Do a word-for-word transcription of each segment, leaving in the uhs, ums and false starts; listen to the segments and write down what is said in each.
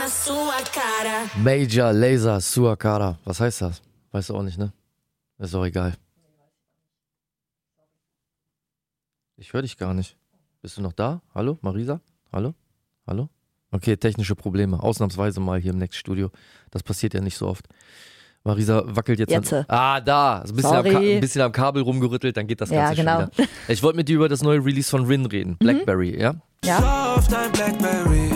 Major Lazer Sua Cara. Was heißt das? Weißt du auch nicht, ne? Ist auch egal. Ich höre dich gar nicht. Bist du noch da? Hallo, Marisa? Hallo? Hallo? Okay, technische Probleme. Ausnahmsweise mal hier im Next Studio. Das passiert ja nicht so oft. Marisa wackelt jetzt. jetzt. An, ah, da. Ein bisschen, am Ka- ein bisschen am Kabel rumgerüttelt, dann geht das Ganze ja, genau. schon wieder. Ich wollte mit dir über das neue Release von Rin reden. Blackberry, mhm. ja? Ja. Schau auf dein Blackberry.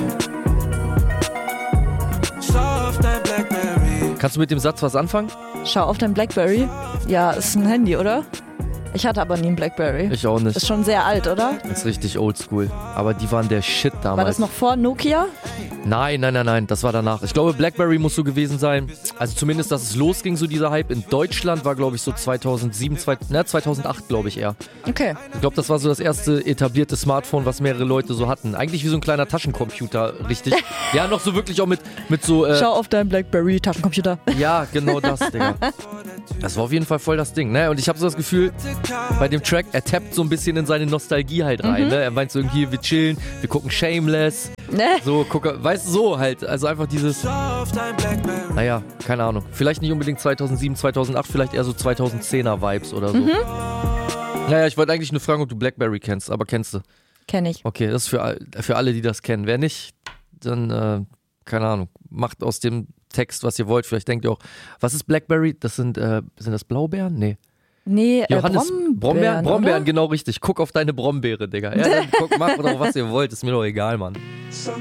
Schau auf dein Blackberry. Kannst du mit dem Satz was anfangen? Schau auf dein Blackberry. Ja, ist ein Handy, oder? Ich hatte aber nie ein Blackberry. Ich auch nicht. Ist schon sehr alt, oder? Das ist richtig oldschool. Aber die waren der Shit damals. War das noch vor Nokia? Nein, nein, nein, nein. Das war danach. Ich glaube, Blackberry muss so gewesen sein. Also zumindest, dass es losging, so dieser Hype. In Deutschland war, glaube ich, so zweitausendsieben, ne, zweitausendacht, glaube ich eher. Okay. Ich glaube, das war so das erste etablierte Smartphone, was mehrere Leute so hatten. Eigentlich wie so ein kleiner Taschencomputer, richtig. Ja, noch so wirklich auch mit, mit so... Äh, Schau auf dein Blackberry Taschencomputer. Ja, genau das, Digga. Das war auf jeden Fall voll das Ding, ne? Und ich habe so das Gefühl, bei dem Track, er tappt so ein bisschen in seine Nostalgie halt rein, mhm. ne? Er meint so irgendwie, wir chillen, wir gucken Shameless. Ne? So, guck, weißt du, so halt. Also einfach dieses, naja, keine Ahnung. Vielleicht nicht unbedingt zweitausendsieben, zweitausendacht, vielleicht eher so zweitausendzehner Vibes oder so. Mhm. Naja, ich wollte eigentlich nur fragen, ob du Blackberry kennst, aber kennst du? Kenn ich. Okay, das ist für, für alle, die das kennen. Wer nicht, dann, äh, keine Ahnung, macht aus dem Text, was ihr wollt. Vielleicht denkt ihr auch, was ist Blackberry? Das sind, äh, sind das Blaubeeren? Nee. Nee, Johannes, äh, Brombeeren, Brombeeren, Brombeeren oder? genau richtig. Guck auf deine Brombeere, Digga. Ja, dann guck, mach oder was ihr wollt, ist mir doch egal, Mann.